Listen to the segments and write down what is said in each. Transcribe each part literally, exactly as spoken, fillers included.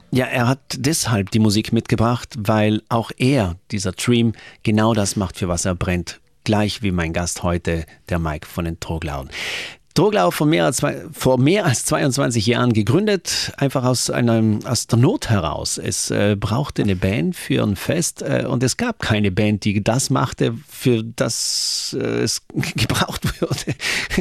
Ja, er hat deshalb die Musik mitgebracht, weil auch er, dieser Dream, genau das macht, für was er brennt. Gleich wie mein Gast heute, der Mike von den Troglauen. Troglau vor mehr, als, vor mehr als zweiundzwanzig Jahren gegründet, einfach aus, einem, aus der Not heraus. Es äh, brauchte eine Band für ein Fest äh, und es gab keine Band, die das machte, für das äh, es gebraucht wurde.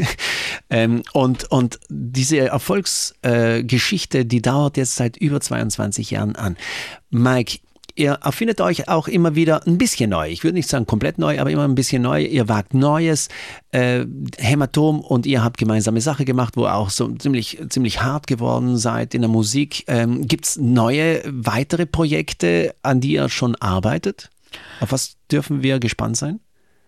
ähm, und, und diese Erfolgsgeschichte, äh, die dauert jetzt seit über zweiundzwanzig Jahren an. Mike, ihr erfindet euch auch immer wieder ein bisschen neu. Ich würde nicht sagen komplett neu, aber immer ein bisschen neu. Ihr wagt Neues. Äh, Hämatom und ihr habt gemeinsame Sache gemacht, wo ihr auch so ziemlich, ziemlich hart geworden seid in der Musik. Ähm, Gibt es neue, weitere Projekte, an die ihr schon arbeitet? Auf was dürfen wir gespannt sein?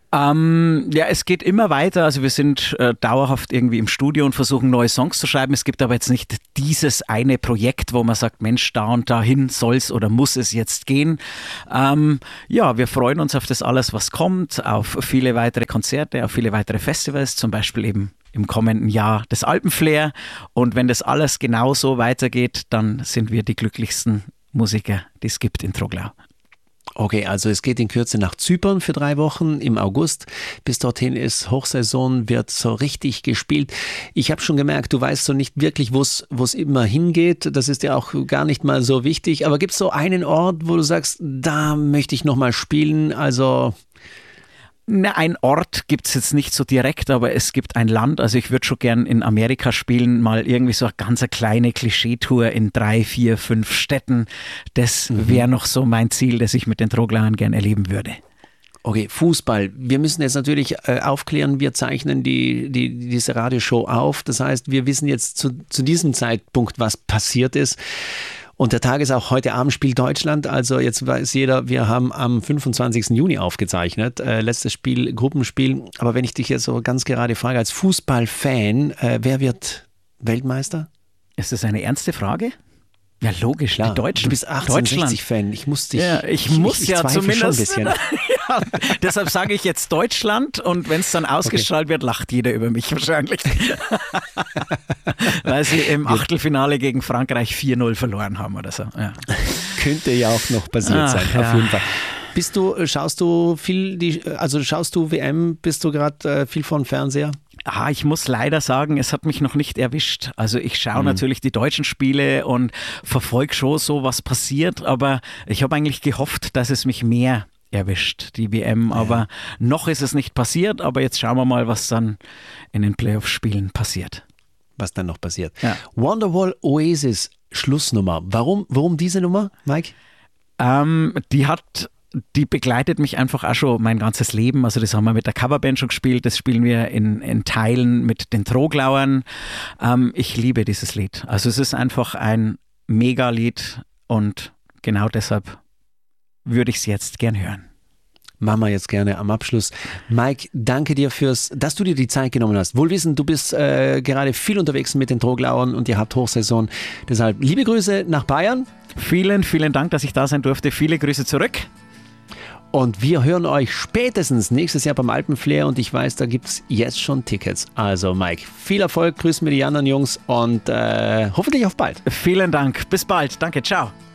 Ähm, ja, es geht immer weiter. Also wir sind äh, dauerhaft irgendwie im Studio und versuchen neue Songs zu schreiben. Es gibt aber jetzt nicht dieses eine Projekt, wo man sagt, Mensch, da und dahin soll es oder muss es jetzt gehen. Ähm, ja, wir freuen uns auf das alles, was kommt, auf viele weitere Konzerte, auf viele weitere Festivals, zum Beispiel eben im kommenden Jahr das Alpenflair. Und wenn das alles genauso weitergeht, dann sind wir die glücklichsten Musiker, die es gibt in Troglau. Okay, also es geht in Kürze nach Zypern für drei Wochen im August. Bis dorthin ist Hochsaison, wird so richtig gespielt. Ich habe schon gemerkt, du weißt so nicht wirklich, wo es immer hingeht. Das ist ja auch gar nicht mal so wichtig. Aber gibt es so einen Ort, wo du sagst, da möchte ich nochmal spielen? Also... Na, ein Ort gibt es jetzt nicht so direkt, aber es gibt ein Land. Also ich würde schon gern in Amerika spielen, mal irgendwie so eine ganz kleine Klischeetour in drei, vier, fünf Städten. Das mhm. wäre noch so mein Ziel, das ich mit den Troglauern gern erleben würde. Okay, Fußball. Wir müssen jetzt natürlich äh, aufklären, wir zeichnen die, die, diese Radioshow auf. Das heißt, wir wissen jetzt zu, zu diesem Zeitpunkt, was passiert ist. Und der Tag ist auch heute Abend spielt Deutschland, also jetzt weiß jeder, wir haben am fünfundzwanzigsten Juni aufgezeichnet, äh, letztes Spiel, Gruppenspiel. Aber wenn ich dich jetzt so ganz gerade frage, als Fußballfan, äh, wer wird Weltmeister? Ist das eine ernste Frage? Ja, logisch, klar. Die Deutschen. Du bist achtzehnhundertsechzig-Fan. Ich muss dich. Ja, ich, ich muss ich, ich ja zumindest. Schon ein bisschen. Ja, deshalb sage ich jetzt Deutschland und wenn es dann ausgestrahlt okay. wird, lacht jeder über mich wahrscheinlich. Weil sie im Achtelfinale gegen Frankreich vier null verloren haben oder so. Ja. Könnte ja auch noch passiert Ach, sein, auf ja. jeden Fall. Bist du, schaust du viel, die, also schaust du W M, bist du gerade äh, viel vor dem Fernseher? Ah, ich muss leider sagen, es hat mich noch nicht erwischt. Also ich schaue mhm. natürlich die deutschen Spiele und verfolge schon so, was passiert, aber ich habe eigentlich gehofft, dass es mich mehr erwischt, die W M, aber ja. noch ist es nicht passiert, aber jetzt schauen wir mal, was dann in den Playoff-Spielen passiert. Was dann noch passiert. Ja. Wonderwall Oasis, Schlussnummer. Warum, warum diese Nummer, Mike? Ähm, die hat... Die begleitet mich einfach auch schon mein ganzes Leben. Also das haben wir mit der Coverband schon gespielt, das spielen wir in, in Teilen mit den Troglauern. Ähm, ich liebe dieses Lied. Also es ist einfach ein Mega-Lied und genau deshalb würde ich es jetzt gern hören. Machen wir jetzt gerne am Abschluss. Mike, danke dir fürs, dass du dir die Zeit genommen hast. Wohlwissend, du bist äh, gerade viel unterwegs mit den Troglauern und ihr habt Hochsaison. Deshalb liebe Grüße nach Bayern. Vielen, vielen Dank, dass ich da sein durfte. Viele Grüße zurück. Und wir hören euch spätestens nächstes Jahr beim Alpenflair und ich weiß, da gibt es jetzt schon Tickets. Also Mike, viel Erfolg, grüß mir die anderen Jungs und äh, hoffentlich auf bald. Vielen Dank, bis bald, danke, ciao.